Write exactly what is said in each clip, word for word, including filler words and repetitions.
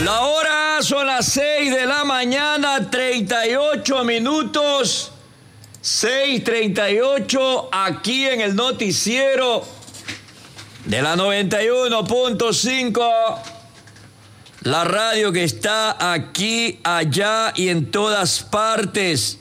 La hora son las seis de la mañana, treinta y ocho minutos. seis treinta y ocho aquí en el noticiero de la noventa y uno punto cinco. La radio que está aquí, allá y en todas partes.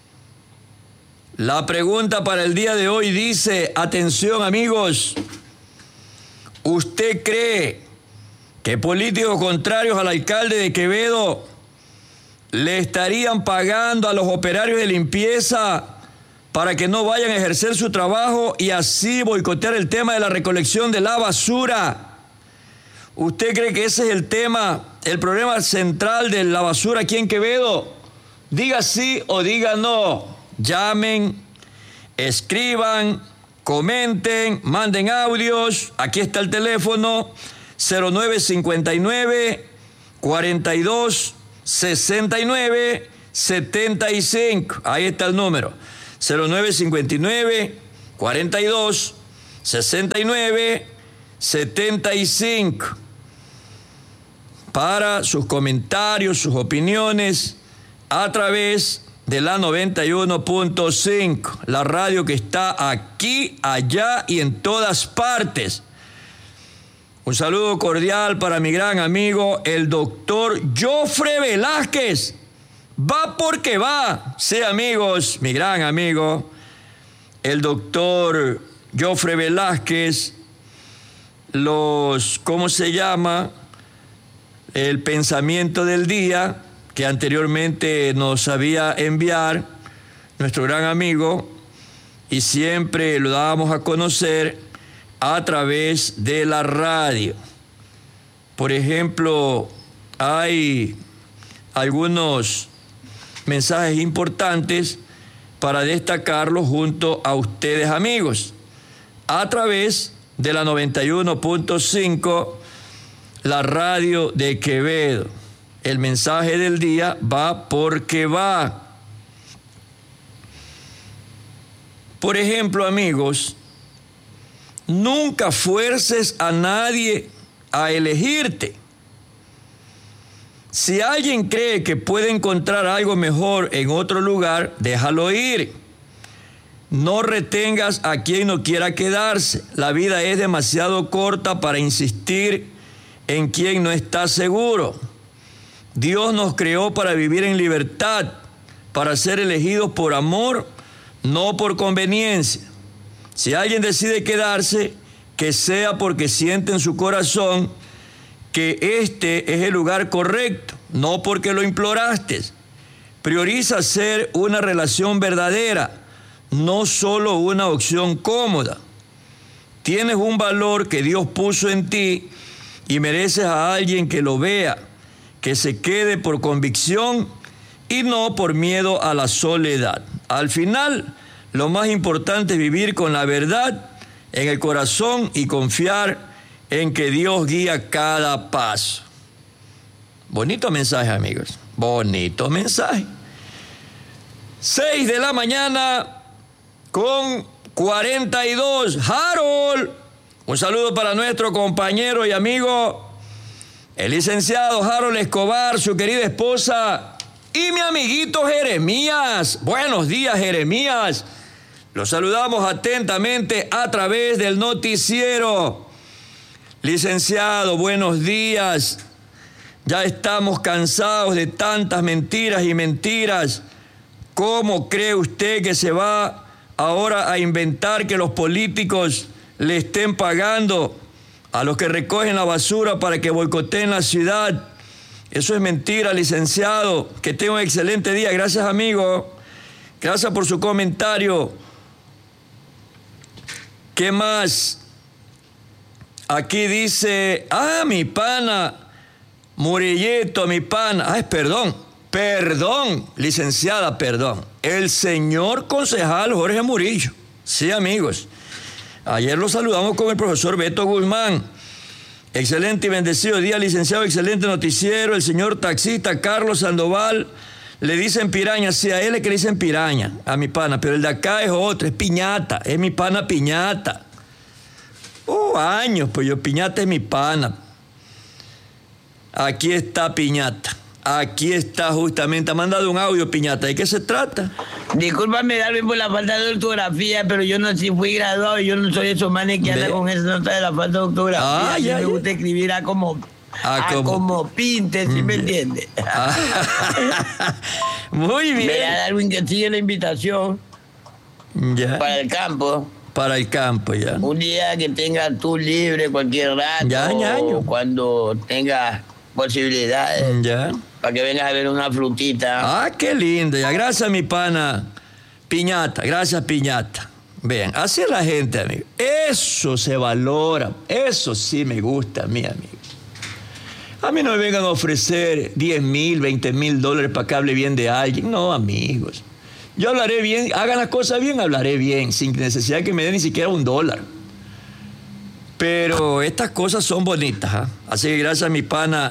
La pregunta para el día de hoy dice, atención amigos, ¿usted cree que políticos contrarios al alcalde de Quevedo le estarían pagando a los operarios de limpieza para que no vayan a ejercer su trabajo y así boicotear el tema de la recolección de la basura? ¿Usted cree que ese es el tema, el problema central de la basura aquí en Quevedo? Diga sí o diga no. Llamen, escriban, comenten, manden audios. Aquí está el teléfono cero nueve cincuenta y nueve, cuarenta y dos, sesenta y nueve, setenta y cinco. Ahí está el número. cero nueve cincuenta y nueve, cuarenta y dos, sesenta y nueve, setenta y cinco. Para sus comentarios, sus opiniones, a través de la noventa y uno punto cinco, la radio que está aquí, allá y en todas partes. Un saludo cordial para mi gran amigo, el doctor Jofre Velázquez. Va porque va. Sí, amigos, mi gran amigo, el doctor Jofre Velázquez, los, ¿cómo se llama? El pensamiento del día que anteriormente nos sabía enviar nuestro gran amigo y siempre lo dábamos a conocer a través de la radio. Por ejemplo, hay algunos mensajes importantes para destacarlos junto a ustedes, amigos, a través de la noventa y uno punto cinco, la radio de Quevedo. El mensaje del día va porque va. Por ejemplo, amigos, nunca fuerces a nadie a elegirte. Si alguien cree que puede encontrar algo mejor en otro lugar, déjalo ir. No retengas a quien no quiera quedarse. La vida es demasiado corta para insistir en quien no está seguro. Dios nos creó para vivir en libertad, para ser elegidos por amor, no por conveniencia. Si alguien decide quedarse, que sea porque siente en su corazón que este es el lugar correcto, no porque lo imploraste. Prioriza ser una relación verdadera, no solo una opción cómoda. Tienes un valor que Dios puso en ti y mereces a alguien que lo vea, que se quede por convicción y no por miedo a la soledad. Al final, lo más importante es vivir con la verdad en el corazón y confiar en que Dios guía cada paso. Bonito mensaje, amigos. Bonito mensaje. Seis de la mañana con cuarenta y dos. Harold, un saludo para nuestro compañero y amigo, el licenciado Harold Escobar, su querida esposa y mi amiguito Jeremías. Buenos días, Jeremías. Los saludamos atentamente a través del noticiero. Licenciado, buenos días. Ya estamos cansados de tantas mentiras y mentiras. ¿Cómo cree usted que se va ahora a inventar que los políticos le estén pagando a los que recogen la basura para que boicoteen la ciudad? Eso es mentira, licenciado. Que tenga un excelente día. Gracias, amigo. Gracias por su comentario. ¿Qué más? Aquí dice, ah, mi pana, Murilleto, mi pana. Ay, perdón, perdón, licenciada, perdón. El señor concejal Jorge Murillo. Sí, amigos. Ayer lo saludamos con el profesor Beto Guzmán. Excelente y bendecido día, licenciado, excelente noticiero. El señor taxista Carlos Sandoval, le dicen piraña, sí, a él es que le dicen piraña, a mi pana, pero el de acá es otro, es Piñata, es mi pana Piñata. Uh, años, pues yo, Piñata es mi pana. Aquí está Piñata. Aquí está justamente. Ha mandado un audio, Piñata. ¿De qué se trata? Discúlpame, Darwin, por la falta de ortografía, pero yo no sí fui graduado y yo no soy esos manes que andan con esa nota de la falta de ortografía. Ah, a mí ya, me ya. gusta escribir a como, Ah, a como- como pinte, ¿sí me entiende? Ah, muy bien. Verá, Darwin, que sigue la invitación Ya. para el campo. Para el campo, ya. Un día que tengas tú libre cualquier rato, Ya, ñaño. o cuando tengas posibilidades, Ya. para que vengas a ver una frutita. Ah, qué lindo. Ya, gracias, mi pana Piñata. Gracias, Piñata. Vean, así es la gente, amigo. Eso se valora. Eso sí me gusta a mí, amigo. A mí no me vengan a ofrecer diez mil, veinte mil dólares para que hable bien de alguien. No, amigos. Yo hablaré bien, hagan las cosas bien, hablaré bien, sin necesidad de que me den ni siquiera un dólar. Pero estas cosas son bonitas, ¿ah? Así que gracias a mi pana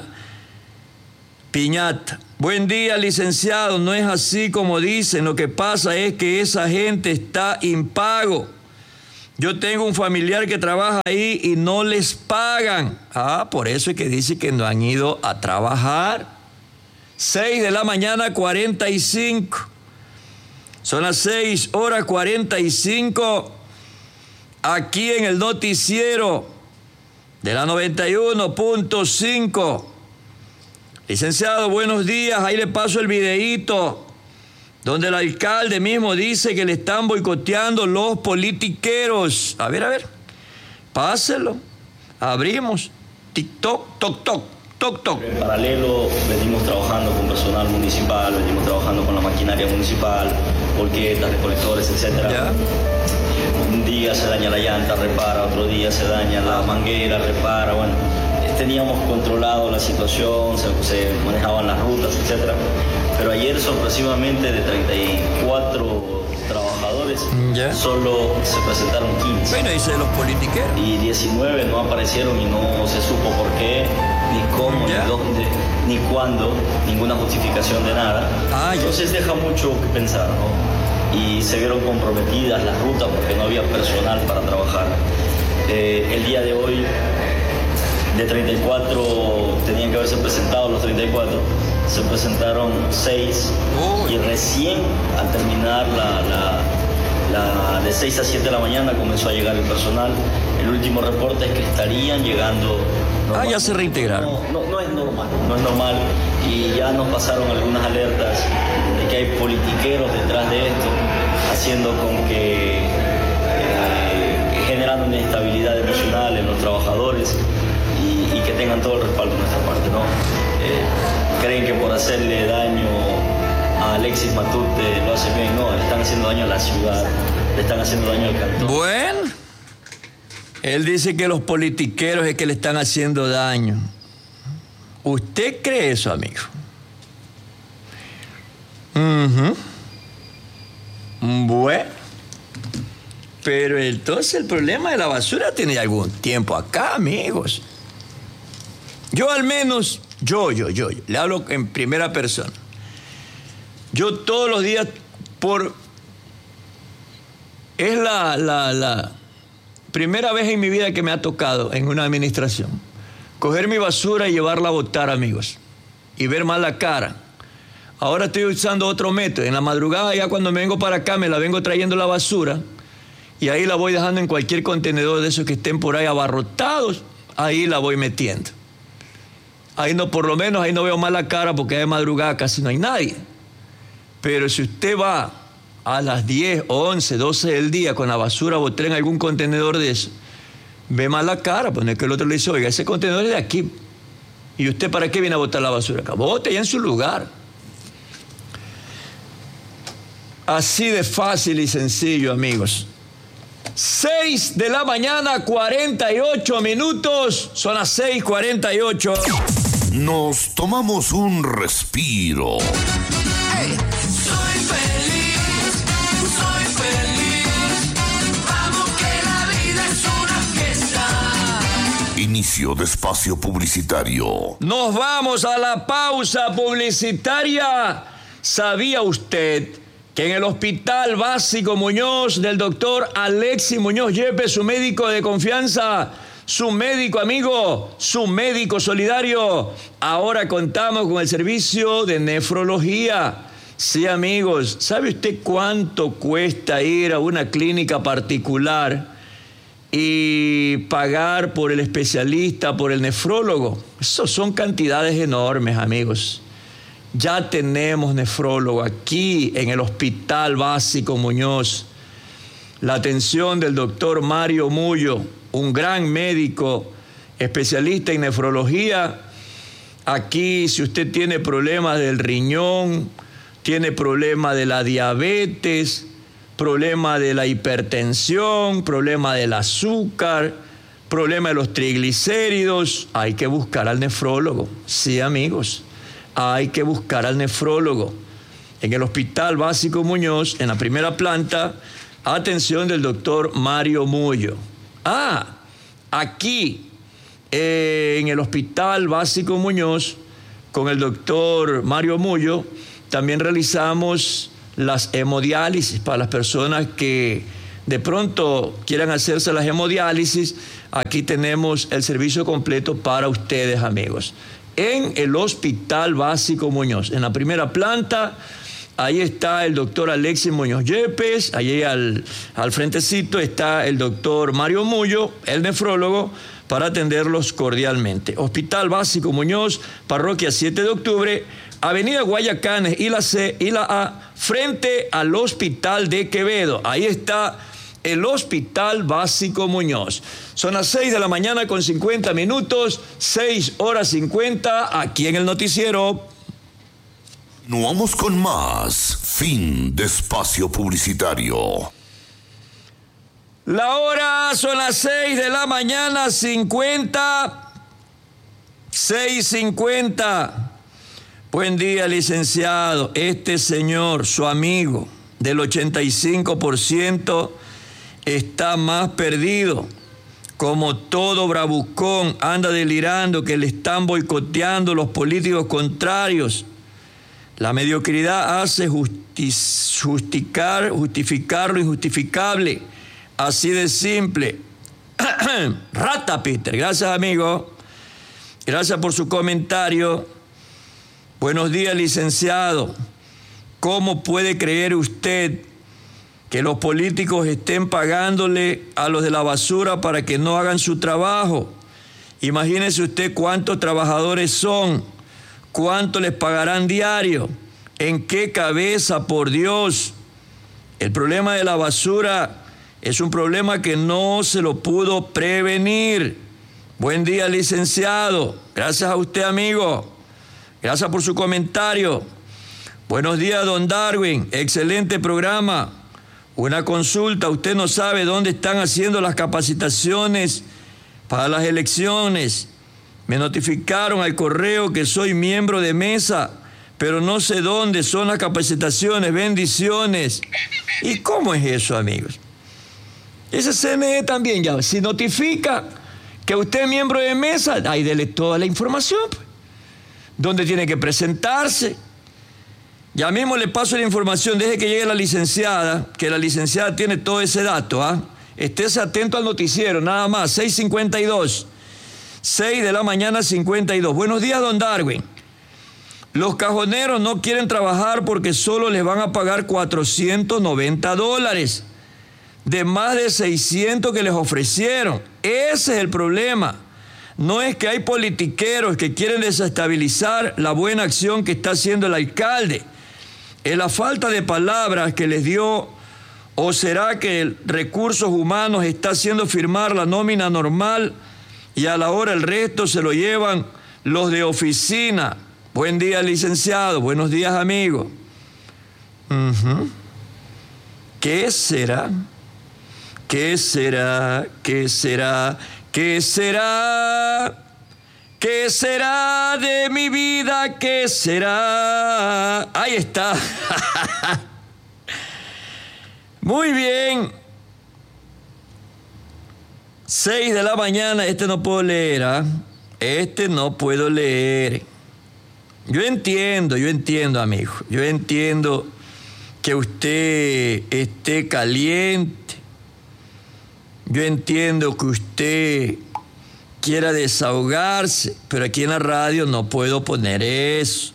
Piñata. Buen día, licenciado. No es así como dicen. Lo que pasa es que esa gente está impago. Yo tengo un familiar que trabaja ahí y no les pagan. Ah, por eso es que dice que no han ido a trabajar. seis de la mañana, cuarenta y cinco. Son las seis horas cuarenta y cinco. Aquí en el noticiero de la noventa y uno punto cinco. Licenciado, buenos días. Ahí le paso el videíto donde el alcalde mismo dice que le están boicoteando los politiqueros. A ver, a ver. Páselo. Abrimos. TikTok, toc, toc, toc, toc. En paralelo venimos trabajando con personal municipal, venimos trabajando con la maquinaria municipal, volquetas, recolectores, etcétera. Ya. Un día se daña la llanta, repara, otro día se daña la manguera, repara, bueno. Teníamos controlado la situación, se, se manejaban las rutas, etcétera. Pero ayer sorpresivamente de treinta y cuatro trabajadores, Ya. solo se presentaron quince. Bueno, dice los politiqueros. Y diecinueve no aparecieron y no se supo por qué, ni cómo, Ya. ni dónde, ni cuándo, ninguna justificación de nada. Ah, ya. Entonces deja mucho que pensar, ¿no? Y se vieron comprometidas las rutas porque no había personal para trabajar. Eh, el día de hoy, de treinta y cuatro, tenían que haberse presentado los treinta y cuatro, se presentaron seis Uy. y recién al terminar la, la, la de seis a siete de la mañana comenzó a llegar el personal. El último reporte es que estarían llegando. Ah, ya se reintegraron. No, no, no es normal, no es normal y ya nos pasaron algunas alertas de que hay politiqueros detrás de esto, haciendo con que eh, generando una inestabilidad emocional en los trabajadores y, y que tengan todo el respaldo de nuestra parte, ¿no? Eh, creen que por hacerle daño a Alexis Matute lo hace bien, no, le están haciendo daño a la ciudad, le están haciendo daño al cantón. Bueno, él dice que los politiqueros es que le están haciendo daño. ¿Usted cree eso, amigo? Ujú. Bueno, pero entonces el problema de la basura tiene algún tiempo acá, amigos. Yo al menos, yo, yo, yo, yo, le hablo en primera persona. Yo todos los días por... Es la, la, la primera vez en mi vida que me ha tocado en una administración coger mi basura y llevarla a botar, amigos, y ver más la cara. Ahora estoy usando otro método. En la madrugada, ya cuando me vengo para acá, me la vengo trayendo la basura y ahí la voy dejando en cualquier contenedor de esos que estén por ahí abarrotados. Ahí la voy metiendo. Ahí no, por lo menos ahí no veo más la cara porque de madrugada casi no hay nadie. Pero si usted va a las diez, once, doce del día con la basura botar en algún contenedor de eso, ve más la cara, pues no es que el otro le dice, oiga, ese contenedor es de aquí. ¿Y usted para qué viene a botar la basura acá? Bote ya en su lugar. Así de fácil y sencillo, amigos. seis de la mañana, cuarenta y ocho minutos. Son las seis cuarenta y ocho. Nos tomamos un respiro. Hey, soy feliz, soy feliz. Vamos que la vida es una fiesta. Inicio de espacio publicitario. Nos vamos a la pausa publicitaria. ¿Sabía usted que en el Hospital Básico Muñoz del doctor Alexis Muñoz Yepes, su médico de confianza, su médico amigo, su médico solidario. Ahora contamos con el servicio de nefrología. Sí, amigos, ¿sabe usted cuánto cuesta ir a una clínica particular y pagar por el especialista, por el nefrólogo? Eso son cantidades enormes, amigos. Ya tenemos nefrólogo aquí en el Hospital Básico Muñoz. La atención del doctor Mario Mullo, un gran médico especialista en nefrología. Aquí, si usted tiene problemas del riñón, tiene problema de la diabetes, problema de la hipertensión, problema del azúcar, problema de los triglicéridos, hay que buscar al nefrólogo. Sí, amigos, hay que buscar al nefrólogo. En el Hospital Básico Muñoz, en la primera planta, atención del doctor Mario Mullo. Ah, aquí, eh, en el Hospital Básico Muñoz, con el doctor Mario Mullo, también realizamos las hemodiálisis para las personas que de pronto quieran hacerse las hemodiálisis. Aquí tenemos el servicio completo para ustedes, amigos. En el Hospital Básico Muñoz, en la primera planta, ahí está el doctor Alexis Muñoz Yepes, allí al, al frentecito está el doctor Mario Mullo, el nefrólogo, para atenderlos cordialmente. Hospital Básico Muñoz, parroquia siete de octubre, Avenida Guayacanes y la C y la A, frente al Hospital de Quevedo. Ahí está el Hospital Básico Muñoz. Son las seis de la mañana con cincuenta minutos, seis horas cincuenta, aquí en el noticiero. No vamos con más. Fin de espacio publicitario. La hora son las seis de la mañana, cincuenta, seis cincuenta. Buen día, licenciado. Este señor, su amigo, del ochenta y cinco por ciento, está más perdido. Como todo bravucón, anda delirando que le están boicoteando los políticos contrarios. La mediocridad hace justi- justificar, justificar lo injustificable. Así de simple. Rata, Peter. Gracias, amigo. Gracias por su comentario. Buenos días, licenciado. ¿Cómo puede creer usted que los políticos estén pagándole a los de la basura para que no hagan su trabajo? Imagínese usted cuántos trabajadores son, cuánto les pagarán diario, en qué cabeza, por Dios. El problema de la basura es un problema que no se lo pudo prevenir. Buen día, licenciado. Gracias a usted, amigo. Gracias por su comentario. Buenos días, don Darwin. Excelente programa. Una consulta. Usted no sabe dónde están haciendo las capacitaciones para las elecciones. Me notificaron al correo que soy miembro de mesa, pero no sé dónde son las capacitaciones. Bendiciones. ¿Y cómo es eso, amigos? Ese C N E también ya, si notifica que usted es miembro de mesa, ahí dele toda la información, pues. ¿Dónde tiene que presentarse? Ya mismo le paso la información, deje que llegue la licenciada, que la licenciada tiene todo ese dato, ¿ah? Estés atento al noticiero, nada más, seis cincuenta y dos. seis de la mañana, cincuenta y dos. Buenos días, don Darwin. Los cajoneros no quieren trabajar porque solo les van a pagar cuatrocientos noventa dólares. De más de seiscientos que les ofrecieron. Ese es el problema. No es que hay politiqueros que quieren desestabilizar la buena acción que está haciendo el alcalde. Es la falta de palabras que les dio, o será que el Recursos Humanos está haciendo firmar la nómina normal y a la hora el resto se lo llevan los de oficina. Buen día, licenciado. Buenos días, amigo. Uh-huh. ¿Qué será? ¿Qué será? ¿Qué será? ¿Qué será? ¿Qué será de mi vida? ¿Qué será? Ahí está. Muy bien. Seis de la mañana. Este no puedo leer, ¿ah? Este no puedo leer. Yo entiendo, yo entiendo, amigo. Yo entiendo que usted esté caliente. Yo entiendo que usted quiera desahogarse, pero aquí en la radio no puedo poner eso.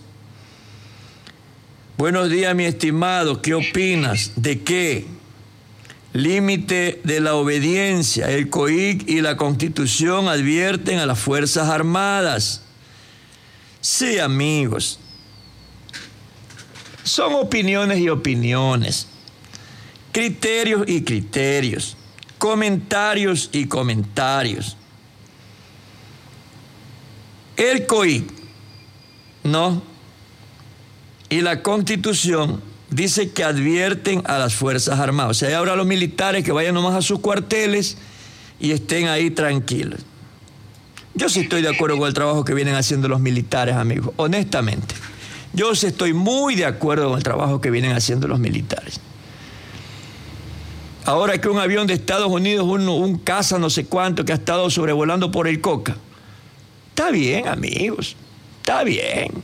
Buenos días, mi estimado, ¿qué opinas? ¿De qué? Límite de la obediencia. El C O I C y la Constitución advierten a las Fuerzas Armadas. Sí, amigos. Son opiniones y opiniones. Criterios y criterios. Comentarios y comentarios. El C O I C, ¿no? Y la Constitución dice que advierten a las Fuerzas Armadas. O sea, ahora los militares que vayan nomás a sus cuarteles y estén ahí tranquilos. Yo sí estoy de acuerdo con el trabajo que vienen haciendo los militares, amigos, honestamente. Yo sí estoy muy de acuerdo con el trabajo que vienen haciendo los militares. Ahora que un avión de Estados Unidos, un, un caza no sé cuánto, que ha estado sobrevolando por el Coca. Está bien, amigos, está bien.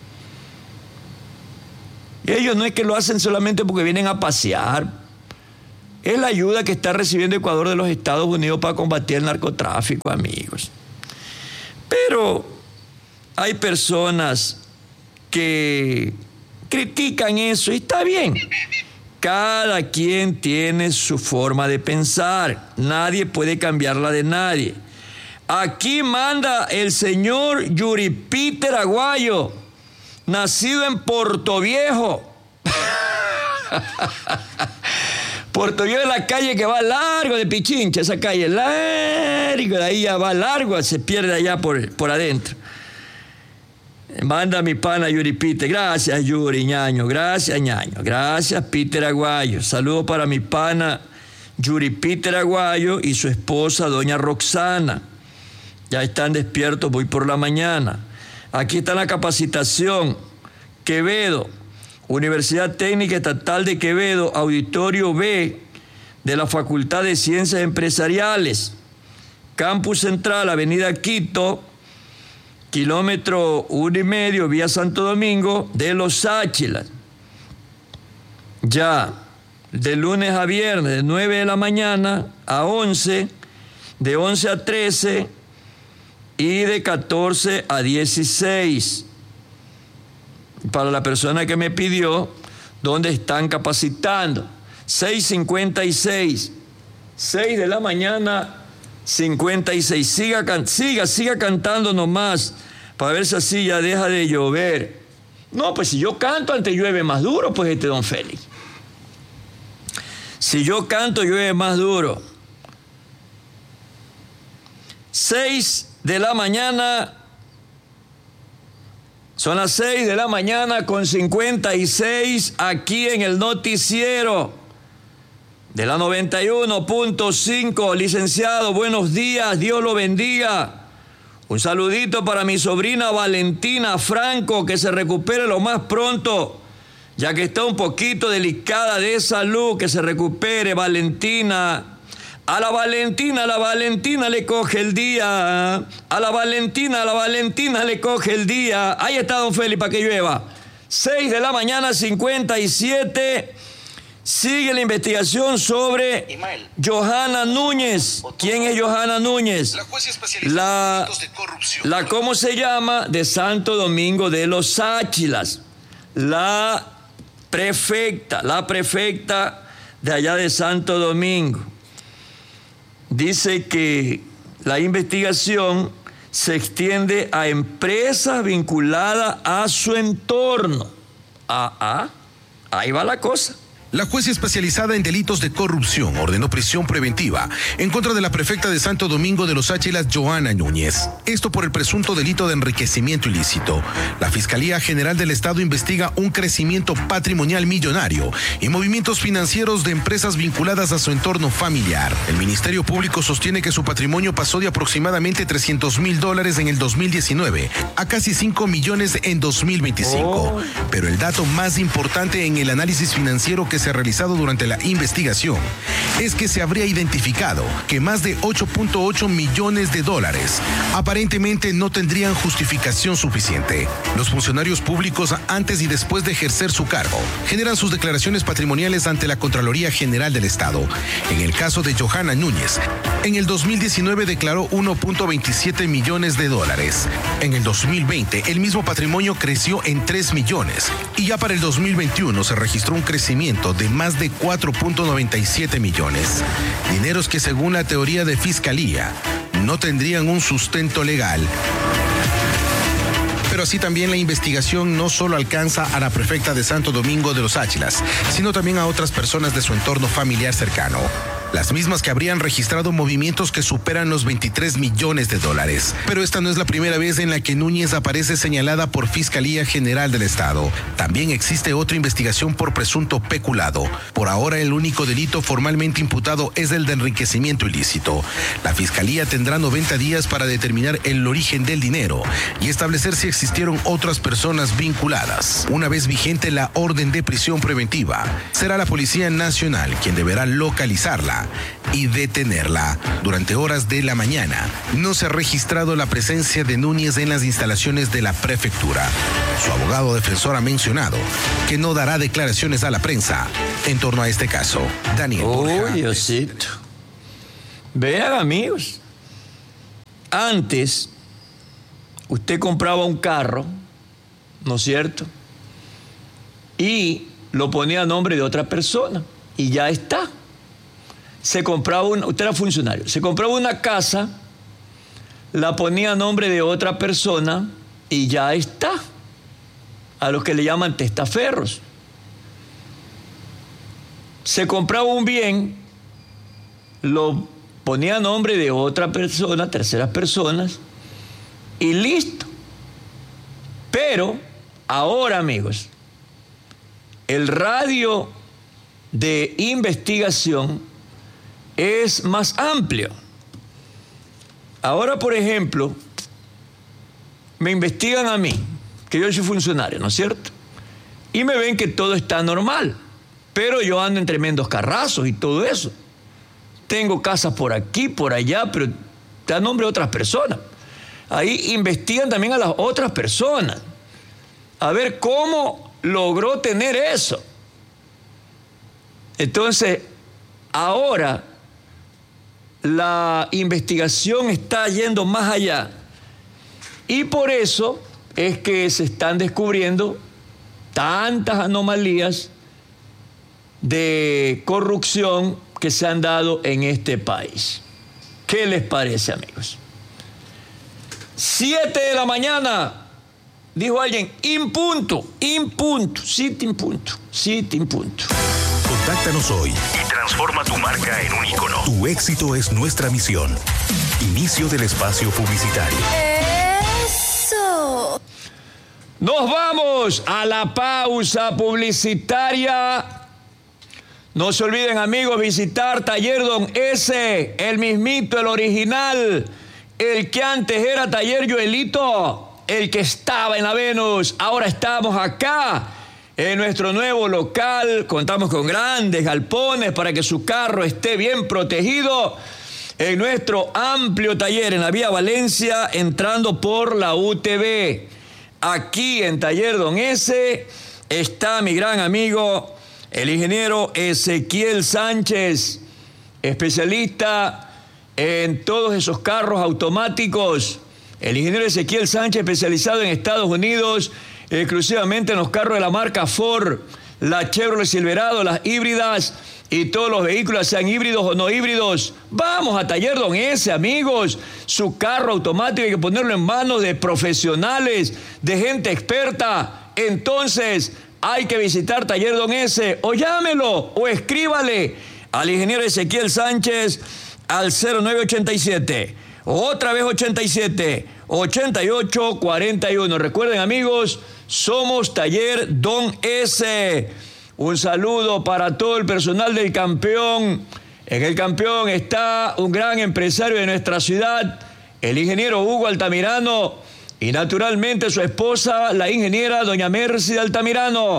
Y ellos no es que lo hacen solamente porque vienen a pasear. Es la ayuda que está recibiendo Ecuador de los Estados Unidos para combatir el narcotráfico, amigos. Pero hay personas que critican eso y está bien. Cada quien tiene su forma de pensar. Nadie puede cambiarla de nadie. Aquí manda el señor Yuri Peter Aguayo, nacido en Portoviejo. Portoviejo es la calle que va largo de Pichincha, esa calle largo, de ahí ya va largo, se pierde allá por, por adentro. Manda a mi pana Yuri Peter. Gracias, Yuri, ñaño. Gracias, ñaño. Gracias, Peter Aguayo. Saludos para mi pana Yuri Peter Aguayo y su esposa, doña Roxana. Ya están despiertos, voy por la mañana. Aquí está la capacitación. Quevedo, Universidad Técnica Estatal de Quevedo, Auditorio B de la Facultad de Ciencias Empresariales. Campus Central, Avenida Quito, kilómetro uno y medio, vía Santo Domingo, de Los Áchilas. Ya, de lunes a viernes, de nueve de la mañana a once, de once a trece y de catorce a dieciséis. Para la persona que me pidió, ¿dónde están capacitando? seis cincuenta y seis, seis de la mañana, cincuenta y seis. Siga, siga, siga cantando nomás, para ver si así ya deja de llover. No, pues si yo canto, antes llueve más duro, pues este don Félix. Si yo canto, llueve más duro. seis de la mañana, son las seis de la mañana con cincuenta y seis, aquí en el noticiero de la noventa y uno punto cinco. Licenciado, buenos días, Dios lo bendiga. Un saludito para mi sobrina Valentina Franco, que se recupere lo más pronto, ya que está un poquito delicada de salud. Que se recupere, Valentina. A la Valentina, a la Valentina le coge el día. A la Valentina, a la Valentina le coge el día. Ahí está don Félix para que llueva. seis de la mañana, cincuenta y siete. Sigue la investigación sobre Imael. Johanna Núñez. ¿Quién es Johanna Núñez? La jueza especializada en delitos de corrupción. La, ¿cómo se llama? De Santo Domingo de los Áchilas. La prefecta, la prefecta de allá de Santo Domingo. Dice que la investigación se extiende a empresas vinculadas a su entorno. Ah, ah, ahí va la cosa. La jueza especializada en delitos de corrupción ordenó prisión preventiva en contra de la prefecta de Santo Domingo de los Áchilas, Johanna Núñez. Esto por el presunto delito de enriquecimiento ilícito. La Fiscalía General del Estado investiga un crecimiento patrimonial millonario y movimientos financieros de empresas vinculadas a su entorno familiar. El Ministerio Público sostiene que su patrimonio pasó de aproximadamente trescientos mil dólares en el dos mil diecinueve a casi cinco millones en dos mil veinticinco. Oh. Pero el dato más importante en el análisis financiero que se se ha realizado durante la investigación es que se habría identificado que más de ocho punto ocho millones de dólares aparentemente no tendrían justificación suficiente. Los funcionarios públicos, antes y después de ejercer su cargo, generan sus declaraciones patrimoniales ante la Contraloría General del Estado. En el caso de Johanna Núñez, en el dos mil diecinueve declaró uno punto veintisiete millones de dólares. En el dos mil veinte, el mismo patrimonio creció en tres millones y ya para el dos mil veintiuno se registró un crecimiento de más de cuatro punto noventa y siete millones. Dineros que, según la teoría de Fiscalía, no tendrían un sustento legal. Pero así también la investigación no solo alcanza a la prefecta de Santo Domingo de los Áchilas, sino también a otras personas de su entorno familiar cercano. Las mismas que habrían registrado movimientos que superan los veintitrés millones de dólares. Pero esta no es la primera vez en la que Núñez aparece señalada por Fiscalía General del Estado. También existe otra investigación por presunto peculado. Por ahora, el único delito formalmente imputado es el de enriquecimiento ilícito. La Fiscalía tendrá noventa días para determinar el origen del dinero y establecer si existieron otras personas vinculadas. Una vez vigente la orden de prisión preventiva, será la Policía Nacional quien deberá localizarla y detenerla. Durante horas de la mañana no se ha registrado la presencia de Núñez en las instalaciones de la prefectura. Su abogado defensor ha mencionado que no dará declaraciones a la prensa en torno a este caso. Daniel Borja. Uy, Diosito. Vean, amigos, antes usted compraba un carro, ¿no es cierto? Y lo ponía a nombre de otra persona y ya está. Se compraba una, usted era funcionario, se compraba una casa, la ponía a nombre de otra persona y ya está. A los que le llaman testaferros. Se compraba un bien, lo ponía a nombre de otra persona, terceras personas, y listo. Pero ahora, amigos, el radio de investigación es más amplio. Ahora, por ejemplo, me investigan a mí, que yo soy funcionario, ¿no es cierto? Y me ven que todo está normal, pero yo ando en tremendos carrazos y todo eso. Tengo casas por aquí, por allá, pero está a nombre de otras personas. Ahí investigan también a las otras personas, a ver cómo logró tener eso. Entonces, ahora la investigación está yendo más allá y por eso es que se están descubriendo tantas anomalías de corrupción que se han dado en este país. ¿Qué les parece, amigos? Siete de la mañana, dijo alguien, impunto, impunto, siete impunto, siete impunto. Contáctanos hoy y transforma tu marca en un ícono. Tu éxito es nuestra misión. Inicio del espacio publicitario. Eso. Nos vamos a la pausa publicitaria. No se olviden, amigos, visitar Taller Don S, el mismito, el original, el que antes era Taller Joelito, el que estaba en la Venus. Ahora estamos acá en nuestro nuevo local. Contamos con grandes galpones para que su carro esté bien protegido en nuestro amplio taller en la vía Valencia, entrando por la U T V. Aquí en Taller Don S está mi gran amigo, el ingeniero Ezequiel Sánchez, especialista en todos esos carros automáticos. El ingeniero Ezequiel Sánchez, especializado en Estados Unidos, exclusivamente en los carros de la marca Ford, la Chevrolet Silverado, las híbridas y todos los vehículos, sean híbridos o no híbridos. Vamos a Taller Don S, amigos. Su carro automático hay que ponerlo en manos de profesionales, de gente experta. Entonces, hay que visitar Taller Don S, o llámelo, o escríbale al ingeniero Ezequiel Sánchez al cero nueve ochenta y siete, otra vez ochenta y siete, ochenta y ocho cuarenta y uno. Recuerden, amigos, somos Taller Don S. Un saludo para todo el personal del Campeón. En el Campeón está un gran empresario de nuestra ciudad, el ingeniero Hugo Altamirano, y naturalmente su esposa, la ingeniera doña Mercy Altamirano.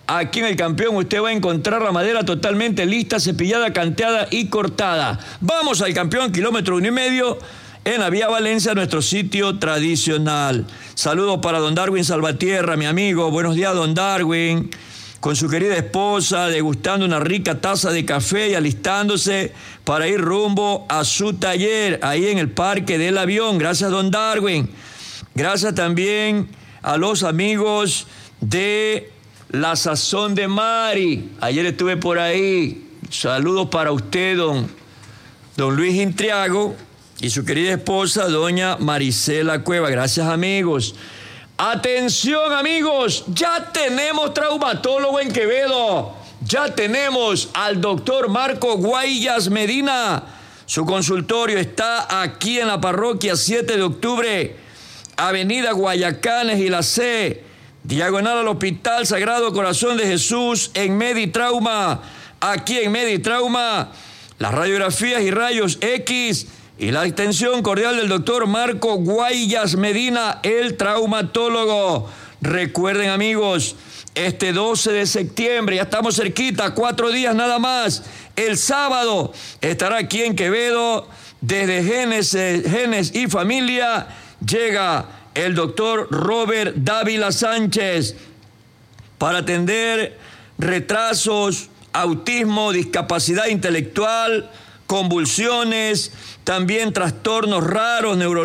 Aquí en El Campeón usted va a encontrar la madera totalmente lista, cepillada, canteada y cortada. Vamos al Campeón, kilómetro uno y medio, en la vía Valencia, nuestro sitio tradicional. Saludos para don Darwin Salvatierra, mi amigo. Buenos días, don Darwin. Con su querida esposa, degustando una rica taza de café y alistándose para ir rumbo a su taller, ahí en el Parque del Avión. Gracias, don Darwin. Gracias también a los amigos de La Sazón de Mari. Ayer estuve por ahí. Saludos para usted, don, don Luis Intriago, y su querida esposa, doña Marisela Cueva. Gracias, amigos. Atención, amigos, ya tenemos traumatólogo en Quevedo. Ya tenemos al doctor Marco Guayas Medina. Su consultorio está aquí en la parroquia siete de octubre, Avenida Guayacanes y la C, diagonal al Hospital Sagrado Corazón de Jesús, en Meditrauma. Aquí en Meditrauma, las radiografías y rayos X y la atención cordial del doctor Marco Guayas Medina, el traumatólogo. Recuerden, amigos, este doce de septiembre, ya estamos cerquita, cuatro días nada más. El sábado estará aquí en Quevedo, desde Genes, Genes y Familia, llega el doctor Robert Dávila Sánchez para atender retrasos, autismo, discapacidad intelectual, convulsiones, también trastornos raros, neurológicos,